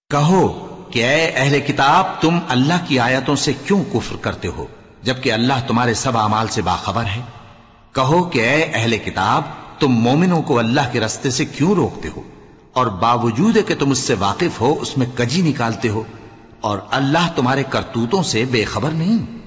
कहो कि ऐ अहले किताब, तुम अल्लाह की आयतों से क्यों कुफ्र करते हो जबकि अल्लाह तुम्हारे सब अमाल से बाखबर है। कहो कि ऐ अहले किताब, तुम मोमिनों को अल्लाह के रास्ते से क्यों रोकते हो और बावजूद कि तुम उससे वाकिफ हो उसमें कजी निकालते हो, और अल्लाह तुम्हारे करतूतों से बेखबर नहीं।